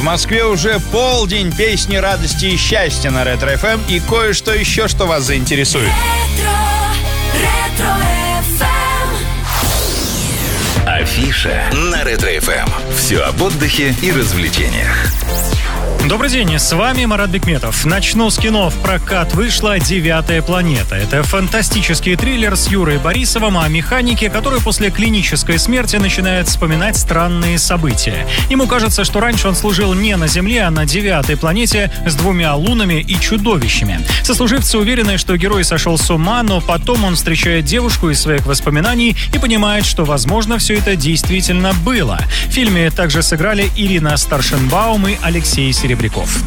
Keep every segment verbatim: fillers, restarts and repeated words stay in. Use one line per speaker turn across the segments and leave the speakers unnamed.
Москве уже полдень, песни радости и счастья на Ретро эф эм и кое-что еще, что вас заинтересует.
Ретро, Ретро
Афиша на Ретро эф эм. Все об отдыхе и развлечениях.
Добрый день, с вами Марат Бекметов. Начну с кино. В прокат вышла «Девятая планета». Это фантастический триллер с Юрой Борисовым о механике, который после клинической смерти начинает вспоминать странные события. Ему кажется, что раньше он служил не на Земле, а на девятой планете с двумя лунами и чудовищами. Сослуживцы уверены, что герой сошел с ума, но потом он встречает девушку из своих воспоминаний и понимает, что, возможно, все это действительно было. В фильме также сыграли Ирина Старшенбаум и Алексей Серебряков.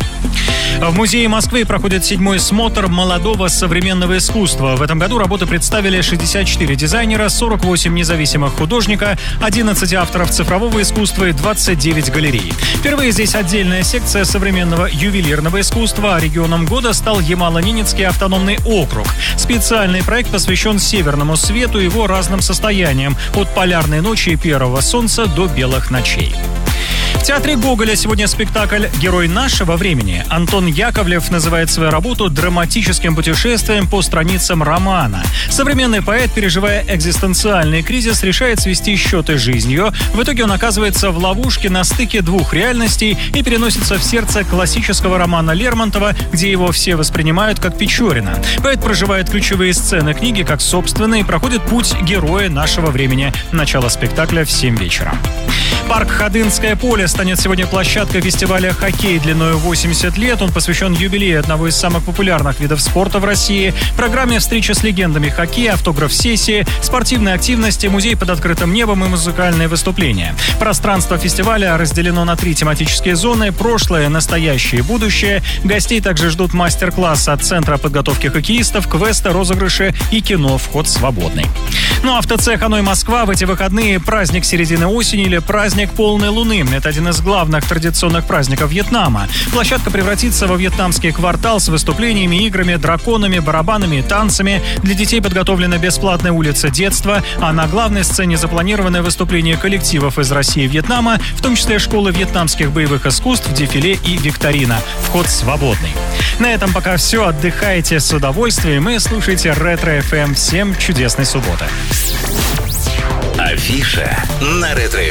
В Музее Москвы проходит седьмой смотр молодого современного искусства. В этом году работы представили шестьдесят четыре дизайнера, сорок восемь независимых художника, одиннадцать авторов цифрового искусства и двадцать девять галерей. Впервые здесь отдельная секция современного ювелирного искусства, а регионом года стал Ямало-Ненецкий автономный округ. Специальный проект посвящен северному свету и его разным состояниям, от полярной ночи и первого солнца до белых ночей. В театре Гоголя сегодня спектакль «Герой нашего времени». Антон Яковлев называет свою работу драматическим путешествием по страницам романа. Современный поэт, переживая экзистенциальный кризис, решает свести счеты с жизнью. В итоге он оказывается в ловушке на стыке двух реальностей и переносится в сердце классического романа Лермонтова, где его все воспринимают как Печорина. Поэт проживает ключевые сцены книги как собственные и проходит путь героя нашего времени. Начало спектакля в семь вечера. Парк Ходынское поле станет сегодня площадкой фестиваля «Хоккей» длиной восемьдесят лет. Он посвящен юбилею одного из самых популярных видов спорта в России. В программе встреча с легендами хоккея, автограф-сессии, спортивные активности, музей под открытым небом и музыкальные выступления. Пространство фестиваля разделено на три тематические зоны: прошлое, настоящее и будущее. Гостей также ждут мастер-классы от Центра подготовки хоккеистов, квесты, розыгрыши и кино. Вход свободный. Ну а автоцех «Ханой Москва» в эти выходные праздник середины осени или праздник полной луны. Это один из главных традиционных праздников Вьетнама. Площадка превратится во вьетнамский квартал с выступлениями, играми, драконами, барабанами и танцами. Для детей подготовлена бесплатная улица детства, а на главной сцене запланированы выступления коллективов из России и Вьетнама, в том числе школы вьетнамских боевых искусств, дефиле и викторина. Вход свободный. На этом пока все. Отдыхайте с удовольствием и слушайте Ретро эф эм. Всем чудесной субботы.
Афиша на Ретро